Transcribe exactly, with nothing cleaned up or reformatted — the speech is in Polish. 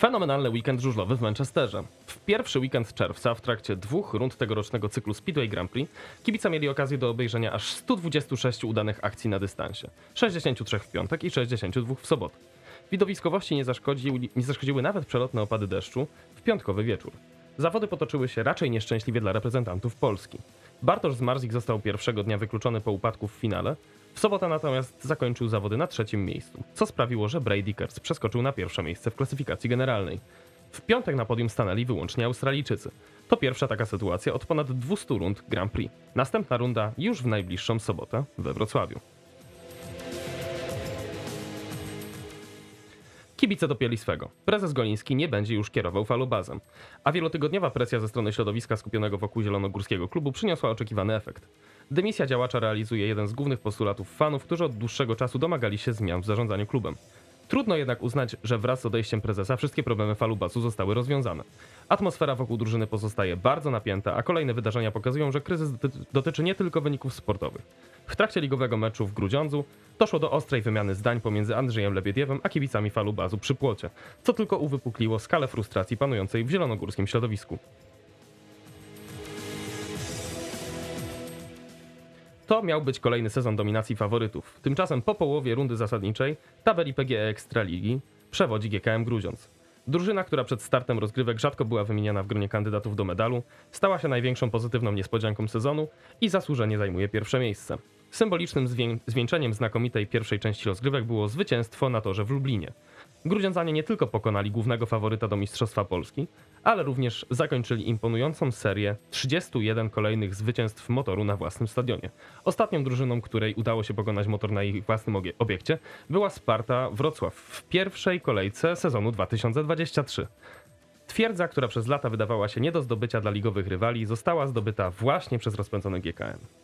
Fenomenalny weekend żużlowy w Manchesterze. W pierwszy weekend czerwca, w trakcie dwóch rund tegorocznego cyklu Speedway Grand Prix, kibice mieli okazję do obejrzenia aż stu dwudziestu sześciu udanych akcji na dystansie. sześćdziesięciu trzech w piątek i sześćdziesięciu dwóch w sobotę. Widowiskowości nie, zaszkodził, nie zaszkodziły nawet przelotne opady deszczu w piątkowy wieczór. Zawody potoczyły się raczej nieszczęśliwie dla reprezentantów Polski. Bartosz Zmarzik został pierwszego dnia wykluczony po upadku w finale, w sobotę natomiast zakończył zawody na trzecim miejscu, co sprawiło, że Brady Kerr przeskoczył na pierwsze miejsce w klasyfikacji generalnej. W piątek na podium stanęli wyłącznie Australijczycy. To pierwsza taka sytuacja od ponad dwustu rund Grand Prix. Następna runda już w najbliższą sobotę we Wrocławiu. Kibice dopięli swego. Prezes Goliński nie będzie już kierował falobazem, a wielotygodniowa presja ze strony środowiska skupionego wokół zielonogórskiego klubu przyniosła oczekiwany efekt. Dymisja działacza realizuje jeden z głównych postulatów fanów, którzy od dłuższego czasu domagali się zmian w zarządzaniu klubem. Trudno jednak uznać, że wraz z odejściem prezesa wszystkie problemy falubazu zostały rozwiązane. Atmosfera wokół drużyny pozostaje bardzo napięta, a kolejne wydarzenia pokazują, że kryzys dotyczy nie tylko wyników sportowych. W trakcie ligowego meczu w Grudziądzu doszło do ostrej wymiany zdań pomiędzy Andrzejem Lebiediewem a kibicami falubazu przy płocie, co tylko uwypukliło skalę frustracji panującej w zielonogórskim środowisku. To miał być kolejny sezon dominacji faworytów. Tymczasem po połowie rundy zasadniczej tabeli P G E Ekstraligi przewodzi G K M Grudziądz. Drużyna, która przed startem rozgrywek rzadko była wymieniana w gronie kandydatów do medalu, stała się największą pozytywną niespodzianką sezonu i zasłużenie zajmuje pierwsze miejsce. Symbolicznym zwię- zwieńczeniem znakomitej pierwszej części rozgrywek było zwycięstwo na torze w Lublinie. Grudziądzanie nie tylko pokonali głównego faworyta do Mistrzostwa Polski, ale również zakończyli imponującą serię trzydziestu jeden kolejnych zwycięstw Motoru na własnym stadionie. Ostatnią drużyną, której udało się pokonać Motor na ich własnym obie- obiekcie, była Sparta Wrocław w pierwszej kolejce sezonu dwa tysiące dwudziestego trzeciego. Twierdza, która przez lata wydawała się nie do zdobycia dla ligowych rywali, została zdobyta właśnie przez rozpędzony G K M.